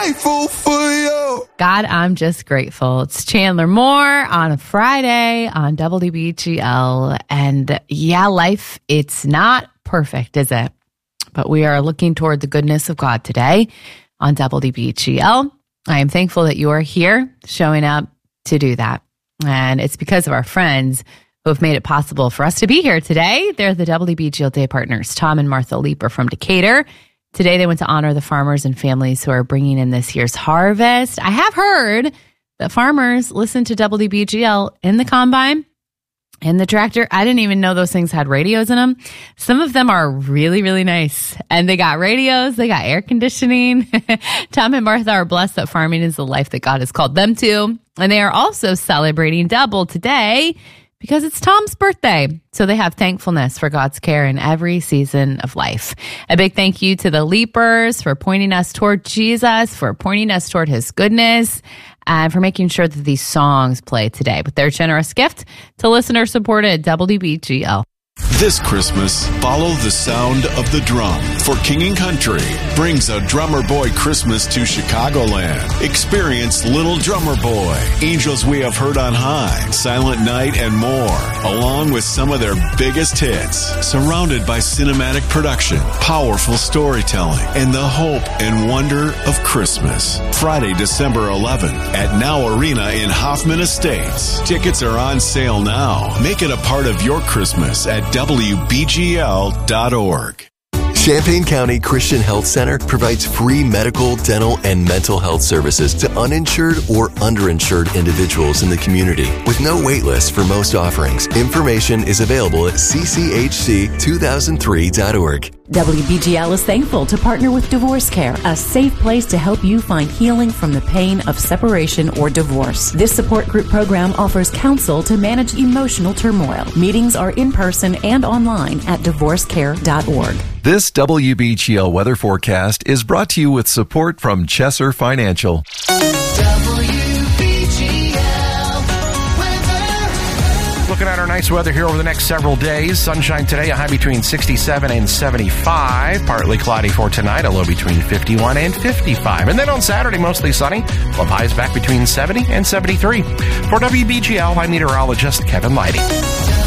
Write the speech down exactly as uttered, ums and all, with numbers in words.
grateful for you. God, I'm just grateful. It's Chandler Moore on a Friday on W B G L. And yeah, life, it's not perfect, is it? But we are looking toward the goodness of God today on W B G L. I am thankful that you are here showing up to do that. And it's because of our friends who have made it possible for us to be here today. They're the W B G L Day Partners, Tom and Martha Leeper from Decatur. Today, they went to honor the farmers and families who are bringing in this year's harvest. I have heard that farmers listen to W B G L in the combine, in the tractor. I didn't even know those things had radios in them. Some of them are really, really nice. And they got radios. They got air conditioning. Tom and Martha are blessed that farming is the life that God has called them to. And they are also celebrating double today because it's Tom's birthday. So they have thankfulness for God's care in every season of life. A big thank you to the Leapers for pointing us toward Jesus, for pointing us toward his goodness, and for making sure that these songs play today with their generous gift to listener-supported W B G L. This Christmas, follow the sound of the drum, for King and Country brings a Drummer Boy Christmas to Chicagoland. Experience Little Drummer Boy, Angels We Have Heard on High, Silent Night, and more, along with some of their biggest hits. Surrounded by cinematic production, powerful storytelling, and the hope and wonder of Christmas. Friday, December eleventh at Now Arena in Hoffman Estates. Tickets are on sale now. Make it a part of your Christmas at W B G L dot org. Champaign County Christian Health Center provides free medical, dental, and mental health services to uninsured or underinsured individuals in the community with no wait list for most offerings. Information is available at C C H C two thousand three dot org. W B G L is thankful to partner with Divorce Care, a safe place to help you find healing from the pain of separation or divorce. This support group program offers counsel to manage emotional turmoil. Meetings are in person and online at divorce care dot org. This W B G L weather forecast is brought to you with support from Chesser Financial. Looking at our nice weather here over the next several days. Sunshine today, a high between sixty-seven and seventy-five. Partly cloudy for tonight, a low between fifty-one and fifty-five. And then on Saturday, mostly sunny. Low highs back between seventy and seventy-three. For W B G L, I'm meteorologist Kevin Leidy.